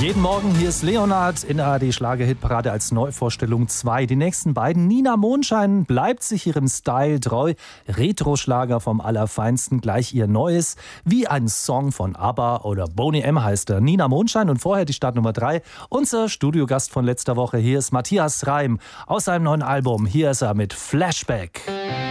Jeden Morgen, hier ist Leonard in der ARD-Schlager-Hitparade als Neuvorstellung 2. Die nächsten beiden, Nina Mondschein bleibt sich ihrem Style treu. Retro-Schlager vom Allerfeinsten, gleich ihr Neues. Wie ein Song von ABBA oder Boney M. heißt er. Nina Mondschein und vorher die Startnummer 3. Unser Studiogast von letzter Woche, hier ist Matthias Reim aus seinem neuen Album. Hier ist er mit Flashback.